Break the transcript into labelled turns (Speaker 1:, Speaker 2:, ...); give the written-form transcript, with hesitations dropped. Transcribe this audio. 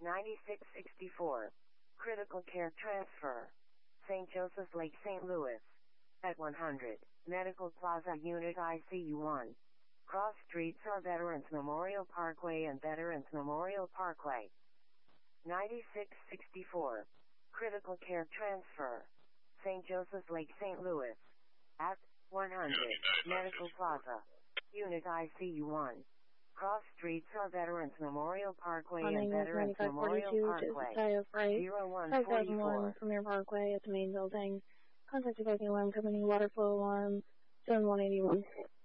Speaker 1: 9664. Critical Care Transfer. St. Joseph's Lake, St. Louis. At 100, Medical Plaza Unit ICU 1. Cross streets are Veterans Memorial Parkway and Veterans Memorial Parkway. 9664. Critical Care Transfer. St. Joseph's Lake, St. Louis. At 100, Medical Plaza Unit ICU 1. Cross streets are Veterans Memorial Parkway and Veterans Memorial Parkway.
Speaker 2: 0144. Premier Parkway at the main building. Contact evacuating alarm company, water flow alarm, zone 181.